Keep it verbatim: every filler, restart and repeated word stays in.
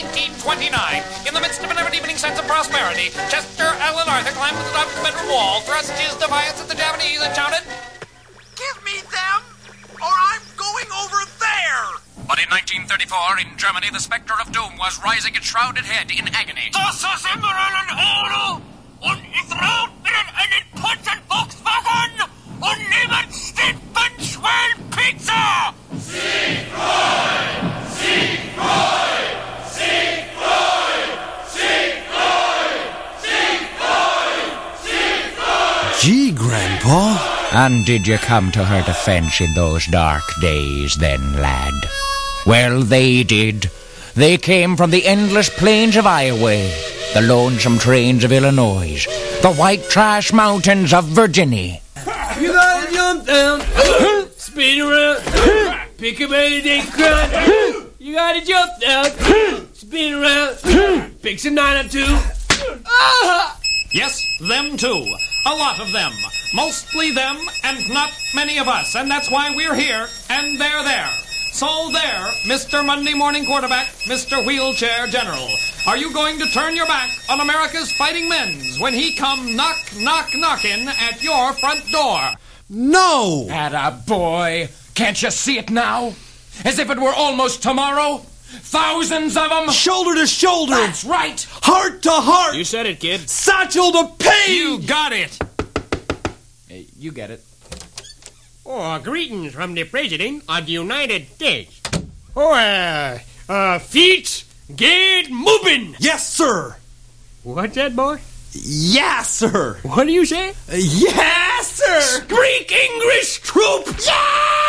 nineteen twenty-nine. In the midst of an ever-deepening sense of prosperity, Chester Alan Arthur climbed to the top of the bedroom wall, thrust his defiance at the Japanese, and shouted, "Give me them, or I'm going over there!" But in nineteen thirty-four, in Germany, the specter of doom was rising its shrouded head in agony. Das ist immer ein Euro, und ich raub mir einen Punchen Volkswagen, und niemand steht beim Schwell Pizza! Sieg Freud! Sieg Freud! Sieg Freud! Sieg Freud! Sieg Freud! Sieg Freud! Gee, Grandpa. And did you come to her defense in those dark days then, lad? Well, they did. They came from the endless plains of Iowa, the lonesome trains of Illinois, the white trash mountains of Virginia. You gotta jump down, spin around, pick a belly day crunch. You gotta jump down, spin around, pick some nine or two. Ah! Yes, them too. A lot of them. Mostly them, and not many of us. And that's why we're here, and they're there. So there, Mister Monday Morning Quarterback, Mister Wheelchair General. Are you going to turn your back on America's fighting men's when he come knock, knock, knocking at your front door? No! Atta boy. Can't you see it now? As if it were almost tomorrow? Thousands of them? Shoulder to shoulder! That's right! Heart to heart! You said it, kid. Satchel to page! You got it! Hey, you get it. Oh, greetings from the President of the United States. Oh, uh, uh, feet, get moving. Yes, sir! What's that, boy? Yes, sir! What do you say? Yes, sir! Greek English troop! Yeah!